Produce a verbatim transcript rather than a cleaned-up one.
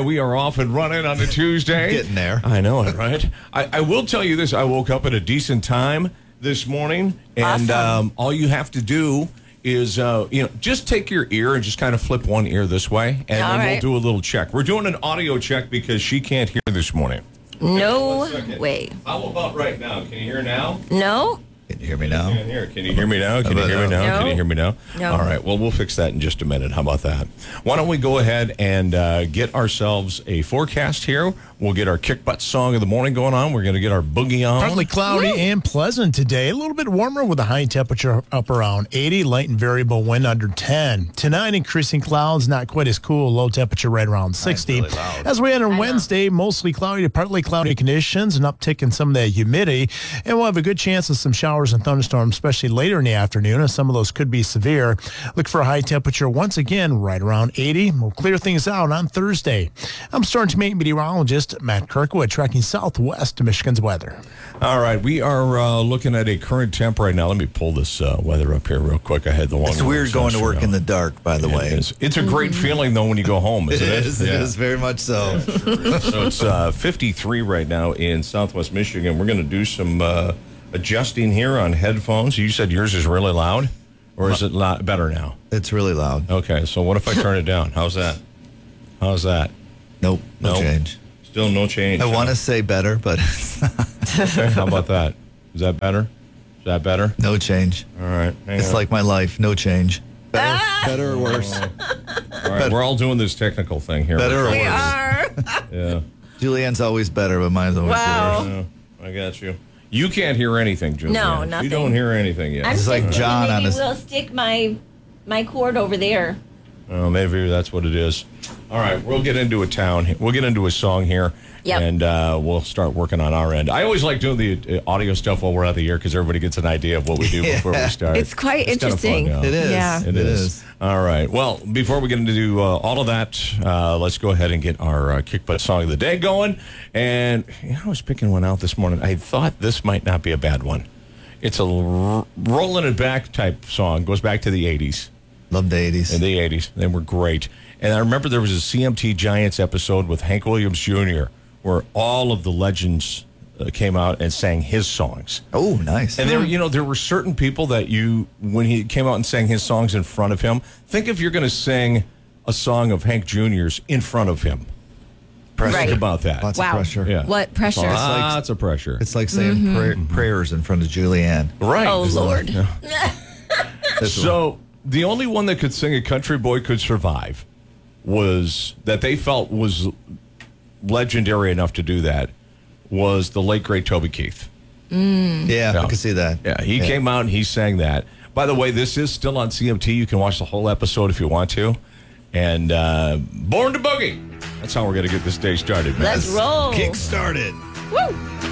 we are off and running on a Tuesday. Getting there. I know it, right? I, I will tell you this. I woke up at a decent time this morning, and Awesome. um, all you have to do is, uh, you know, just take your ear and just kind of flip one ear this way, and All then right. we'll do a little check. We're doing an audio check because she can't hear this morning. No One second. way. How about right now? Can you hear now? No? Can you hear me now? Can you hear, can you hear me now? Can you about hear me now? now? No. Can you hear me now? No. All right. Well, we'll fix that in just a minute. How about that? Why don't we go ahead and uh, get ourselves a forecast here? We'll get our kick butt song of the morning going on. We're going to get our boogie on. Partly cloudy Woo. and pleasant today. A little bit warmer with a high temperature up around eighty, light and variable wind under ten. Tonight, increasing clouds, not quite as cool. Low temperature right around sixty. really loud. As we enter know. Wednesday, mostly cloudy to partly cloudy conditions, an uptick in some of the humidity, and we'll have a good chance of some showers and thunderstorms, especially later in the afternoon, and some of those could be severe. Look for a high temperature once again right around eighty. We'll clear things out on Thursday. I'm Storm Team eight meteorologist Matt Kirkwood, tracking southwest to Michigan's weather. All right. We are uh, looking at a current temp right now. Let me pull this uh, weather up here real quick. I had the long It's weird going to work in the dark, by the way. It is. It's a great feeling, though, when you go home, It isn't it? is. It is very much so. So it's uh, fifty-three right now in southwest Michigan. We're going to do some uh, adjusting here on headphones. You said yours is really loud, or is it lo- better now? It's really loud. Okay, so what if I turn it down? How's that? How's that? Nope. No Nope. change. Still no change. I want huh? to say better, but it's not. Okay, how about that? Is that better? Is that better? No change. All right. hang It's on. like my life. No change. Better, better or worse. All right, we're all doing this technical thing here. Better or We worse. are. Yeah. Julianne's always better, but mine's always Wow. worse. Yeah, I got you. You can't hear anything, Julian. No, You nothing. don't hear anything yet. I'm It's like thinking John maybe on his- we'll stick my my cord over there. Oh, maybe that's what it is. All right, we'll get into a town. We'll get into a song here, Yep. and uh, we'll start working on our end. I always like doing the uh, audio stuff while we're out the air because everybody gets an idea of what we do before we start. It's quite kinda fun, interesting. yeah. It is. Yeah. It is. All right. Well, before we get into uh, all of that, uh, let's go ahead and get our uh, kick butt song of the day going. And you know, I was picking one out this morning. I thought this might not be a bad one. It's a r- rolling it back type song. Goes back to the eighties. Love the eighties. In the eighties. They were great. And I remember there was a C M T Giants episode with Hank Williams Junior where all of the legends uh, came out and sang his songs. Oh, nice. And there, you know, there were certain people that you, when he came out and sang his songs in front of him, think if you're going to sing a song of Hank Junior's in front of him. Pressure. Think about that. Lots Wow. of pressure. Yeah. What pressure? Lots of pressure. It's like saying pray- prayers in front of Julianne. Right. Oh, Lord. So the only one that could sing "A Country Boy Could Survive" was that they felt was legendary enough to do that was the late great Toby Keith. Yeah, Yeah. I can see that. Yeah, he came out and he sang that. By the way, this is still on C M T. You can watch the whole episode if you want to. And uh, Born to Boogie. That's how we're going to get this day started, man. Let's roll. Kick started. Woo.